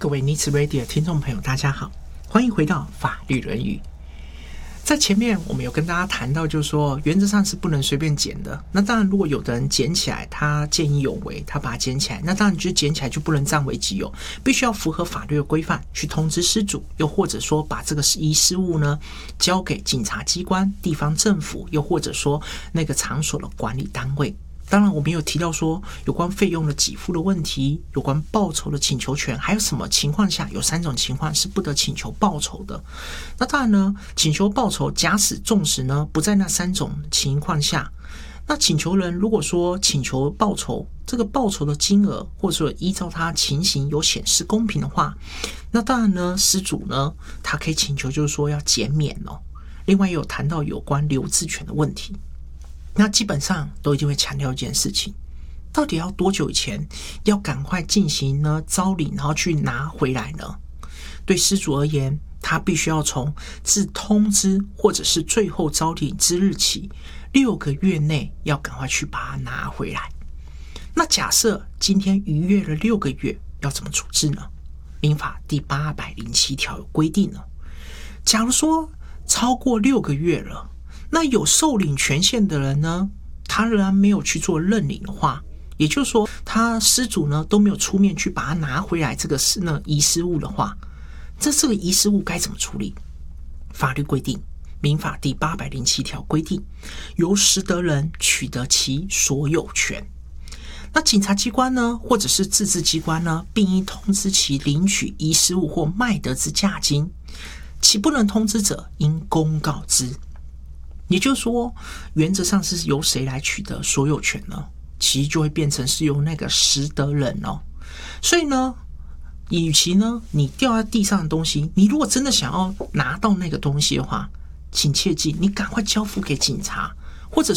位 Needs Radio 的听众朋友，大家好，欢迎回到法律论语。在前面我们有跟大家谈到，就是说原则上是不能随便捡的。那当然，如果有的人捡起来，他见义勇为，他把它捡起来，那当然就捡起来就不能占为己有，必须要符合法律的规范去通知失主，又或者说把这个遗失物呢交给警察机关、地方政府，又或者说那个场所的管理单位。当然我们有提到说有关费用的给付的问题，有关报酬的请求权，还有什么情况下有3种情况是不得请求报酬的。那当然呢，请求报酬假使纵使呢不在那3种情况下，那请求人如果说请求报酬，这个报酬的金额或者说依照他情形有显示公平的话，那当然呢失主呢他可以请求就是说要减免哦。另外也有谈到有关留置权的问题。那基本上都一定会强调一件事情，到底要多久以前要赶快进行呢招领，然后去拿回来呢？对失主而言，他必须要从自通知或者是最后招领之日起6个月内要赶快去把它拿回来。那假设今天逾越了6个月，要怎么处置呢？民法第807条有规定呢，假如说超过6个月了，那有受领权限的人呢，他仍然没有去做认领的话，也就是说他失主呢都没有出面去把它拿回来这个遗失物的话，这个遗失物该怎么处理？法律规定，民法第807条规定，由实得人取得其所有权。那警察机关呢，或者是自治机关呢，并应通知其领取遗失物或卖得之价金，其不能通知者，应公告之。也就是说，原则上是由谁来取得所有权呢？其实就会变成是由那个实得人哦。所以呢，与其呢你掉在地上的东西，你如果真的想要拿到那个东西的话，请切记，你赶快交付给警察，